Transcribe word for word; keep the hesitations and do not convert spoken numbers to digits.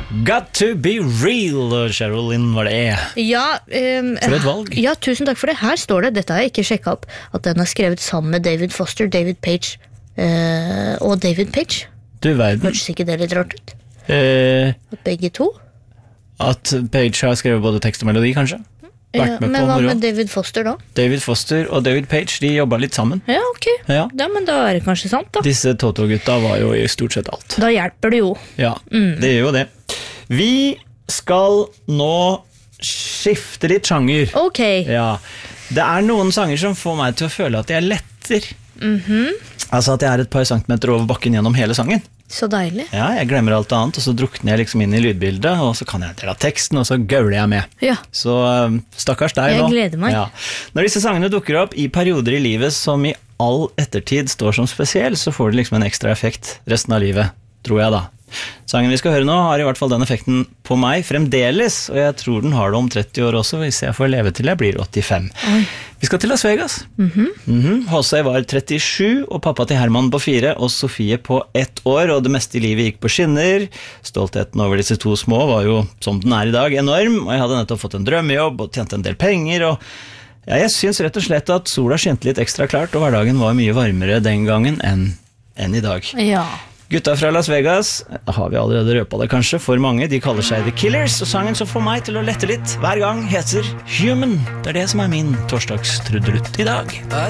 Got to be real, Sherilyn var det. Ja, um, For et valg. Ja, tusen takk for det. Her står det, dette har jeg ikke sjekket opp, at den er skrevet sammen med David Foster, David Page uh, og David Page. Du verden. Hørtes ikke det litt rart ut? Eh, At begge to? at Page har skrevet både tekst og melodi, kanskje? Vært Ja, med men på hva moro. med David Foster da? David Foster og David Page, de jobbet litt sammen. Ja, ok. Ja. Ja, men da er det kanskje sant da. Disse Toto-gutta var jo i stort sett alt. Da hjelper det jo. Ja, det gjør jo det. Vi skal nå skifte litt sjanger. Ok. Ja, det er noen sanger som får meg til å føle at jeg letter. Altså at jeg er et par centimeter over bakken gjennom hele sangen. Så deilig. Ja, jeg glemmer alt annet, og så drukner jeg liksom inn i lydbildet, og så kan jeg en del av teksten, og så gauler jeg med. Ja. Så um, stakkars deg Jeg nå. gleder meg. Ja. Når disse sangene dukker opp i perioder i livet som i all ettertid står som spesiell, så får det liksom en ekstra effekt resten av livet, tror jeg da. Sangen vi skal høre nå har i hvert fall den effekten på meg fremdeles, og jeg tror den har det om tretti år også, hvis jeg får leve til jeg blir åttifem. Oi. Vi skal til Las Vegas. Mhm. Mhm. H C var trettisju, og pappa til Herman på fire, og Sofie på ett år, og det meste i livet gikk på skinner. Stoltheten over disse to små var jo, som den er i dag, enorm, og jeg hadde nettopp fått en drømmejobb og tjent en del penger, og ja, jeg synes rett og slett at sola skjente litt ekstra klart, og hverdagen var mye varmere den gangen enn, enn i dag. Ja. Gutta fra Las Vegas, har vi allerede røpet det kanskje, for mange, de kaller seg The Killers, og sangen som får meg til å lette litt hver gang heter Human. Det er det som er min torsdagstrudelutt i dag.